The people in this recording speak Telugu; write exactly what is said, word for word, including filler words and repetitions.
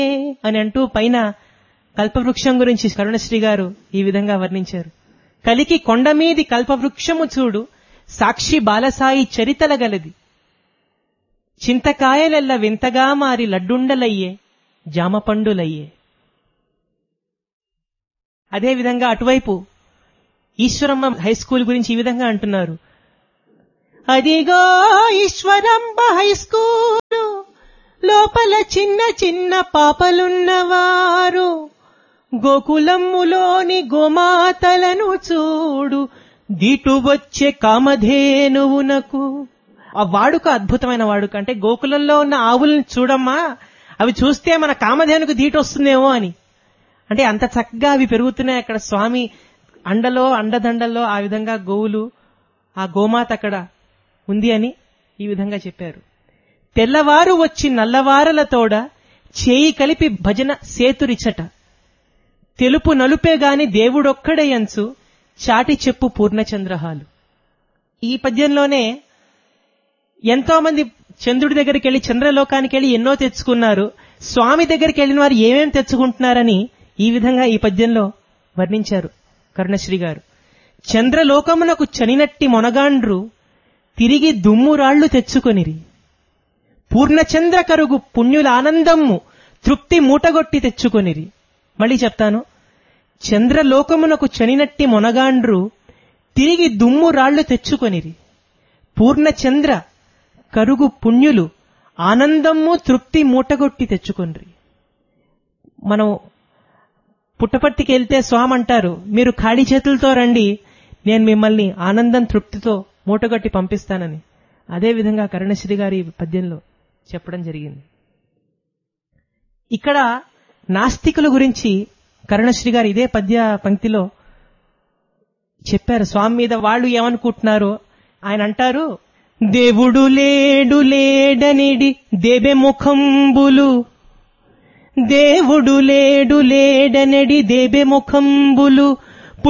అని అంటూ పైన కల్పవృక్షం గురించి కరుణశ్రీ గారు ఈ విధంగా వర్ణించారు. కలికి కొండమీది కల్పవృక్షము చూడు, సాక్షి బాలసాయి చరితల గలది, చింతకాయలెల్ల వింతగా మారి లడ్డుండలయ్యే జామపండులయ్యే. అదేవిధంగా అటువైపు ఈశ్వరమ్మ హై స్కూల్ గురించి ఈ విధంగా అంటున్నారు. అదిగో ఈశ్వరంబ హై స్కూలు, లోపల చిన్న చిన్న పాపలున్నవారు, గోకులమ్ములోని గోమాతలను చూడు, దీటు వచ్చే కామధేనువునకు. ఆ వాడుక అద్భుతమైన వాడుక. అంటే గోకులంలో ఉన్న ఆవులను చూడమ్మా, అవి చూస్తే మన కామధేనుకు దీటు వస్తుందేమో అని. అంటే అంత చక్కగా అవి పెరుగుతున్నాయి అక్కడ. స్వామి అండలో అండదండల్లో ఆ విధంగా గోవులు, ఆ గోమాత అక్కడ ఉంది అని ఈ విధంగా చెప్పారు. తెల్లవారు వచ్చి నల్లవారలతోడ చేయి కలిపి భజన సేతురిచట, తెలుపు నలుపే గాని దేవుడొక్కడయంచు చాటి చెప్పు పూర్ణచంద్రహాలు. ఈ పద్యంలోనే ఎంతో మంది చంద్రుడి దగ్గరికి వెళ్లి, చంద్రలోకానికి వెళ్లి ఎన్నో తెచ్చుకున్నారు. స్వామి దగ్గరికి వెళ్లిన వారు ఏమేం తెచ్చుకుంటున్నారని ఈ విధంగా ఈ పద్యంలో వర్ణించారు కరుణశ్రీ గారు. చంద్రలోకమునకు చనినట్టి మొనగాండ్రు తిరిగి దుమ్మురాళ్లు తెచ్చుకొనిరి, పూర్ణచంద్ర కరుగు పుణ్యుల ఆనందమ్ము తృప్తి మూటగొట్టి తెచ్చుకొనిరి. మళ్ళీ చెప్తాను. చంద్రలోకమునకు చనినట్టి మొనగాండ్రు తిరిగి దుమ్ము రాళ్లు తెచ్చుకొనిరి, పూర్ణచంద్ర కరుగు పుణ్యులు ఆనందమ్ము తృప్తి మూటగొట్టి తెచ్చుకొనిరి. మనం పుట్టపర్తికి వెళ్తే స్వామి అంటారు, మీరు ఖాళీ చేతులతో రండి, నేను మిమ్మల్ని ఆనందం తృప్తితో మూటగొట్టి పంపిస్తానని. అదేవిధంగా కరుణశ్రీ గారి పద్యంలో చెప్పడం జరిగింది. ఇక్కడ నాస్తికుల గురించి కరుణశ్రీ గారు ఇదే పద్య పంక్తిలో చెప్పారు. స్వామి మీద వాళ్ళు ఏమనుకుంటున్నారో ఆయన అంటారు, దేవుడు లేడు లేడనిడి దేబె ముఖంబులు, దేవుడు లేడు లేడనడి దేబె ముఖంబులు